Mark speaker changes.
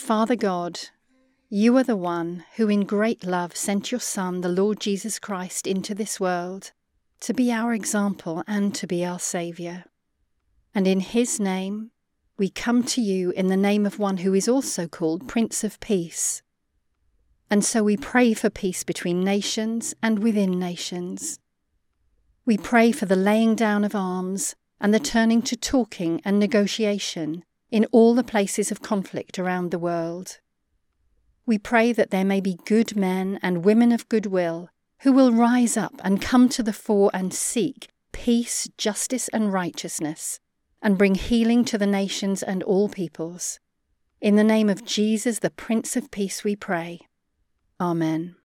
Speaker 1: Father God, you are the one who in great love sent your Son, the Lord Jesus Christ, into this world to be our example and to be our Saviour. And in his name, we come to you in the name of one who is also called Prince of Peace. And so we pray for peace between nations and within nations. We pray for the laying down of arms and the turning to talking and negotiation in all the places of conflict around the world. We pray that there may be good men and women of goodwill who will rise up and come to the fore and seek peace, justice and righteousness, and bring healing to the nations and all peoples. In the name of Jesus, the Prince of Peace, we pray. Amen.